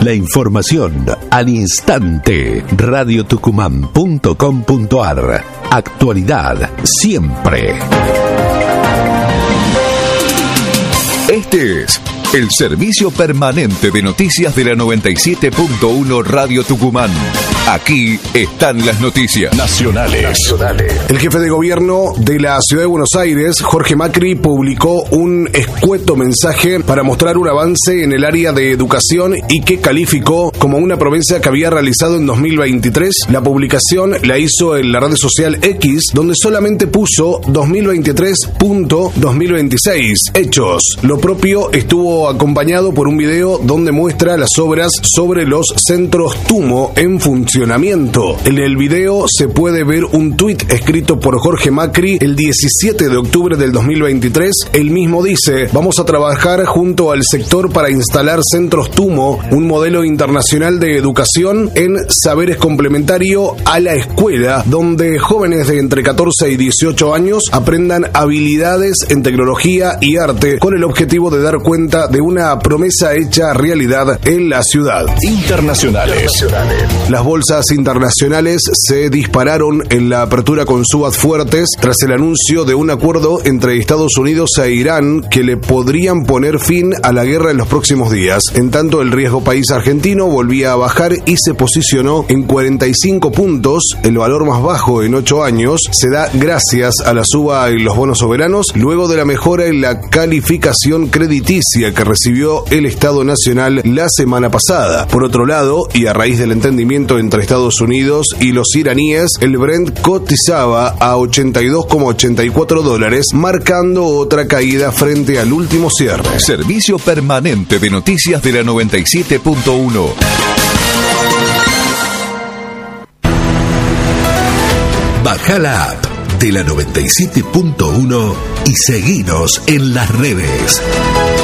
La información al instante. radiotucumán.com.ar. Actualidad siempre. Este es el servicio permanente de noticias de la 97.1 Radio Tucumán. Aquí están las noticias nacionales. El jefe de gobierno de la ciudad de Buenos Aires, Jorge Macri, publicó un escueto mensaje para mostrar un avance en el área de educación y que calificó como una promesa que había realizado en 2023. La publicación la hizo en la red social X, donde solamente puso 2023.2026 hechos. Lo propio estuvo acompañado por un video donde muestra las obras sobre los centros TUMO en funcionamiento. En el video se puede ver un tuit escrito por Jorge Macri el 17 de octubre del 2023. Él mismo dice: vamos a trabajar junto al sector para instalar centros TUMO, un modelo internacional de educación en saberes complementario a la escuela, donde jóvenes de entre 14 y 18 años aprendan habilidades en tecnología y arte, con el objetivo de dar cuenta de una promesa hecha realidad en la ciudad. Internacionales. Las bolsas internacionales se dispararon en la apertura con subas fuertes tras el anuncio de un acuerdo entre Estados Unidos e Irán que le podrían poner fin a la guerra en los próximos días. En tanto, el riesgo país argentino volvía a bajar y se posicionó en 45 puntos, el valor más bajo en 8 años. Se da gracias a la suba en los bonos soberanos, luego de la mejora en la calificación crediticia que recibió el Estado Nacional la semana pasada. Por otro lado, y a raíz del entendimiento entre Estados Unidos y los iraníes, el Brent cotizaba a $82,84, marcando otra caída frente al último cierre. Servicio permanente de noticias de la 97.1. Baja la app de la 97.1 y seguinos en las redes.